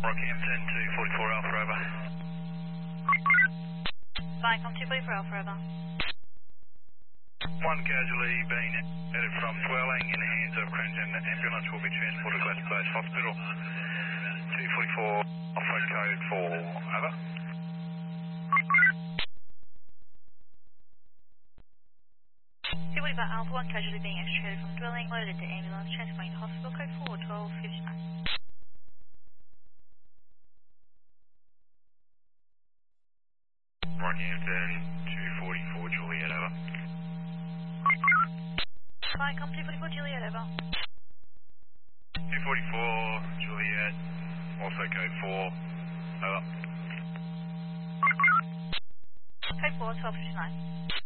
Rockhampton 244 Alpha over. Viacom 244 Alpha over. One casualty being headed from Dwelling in the hands of Crenton. Ambulance will be transported to West Base Hospital. 244 off-road code 4 over. Alpha 1 casualty being extricated from Dwelling, loaded into ambulance, transporting to hospital, code 4 1259. Rockhampton 244 Juliet over. Viacom 244 Juliet over. 244 Juliet, also code 4 over. Code 4 1259.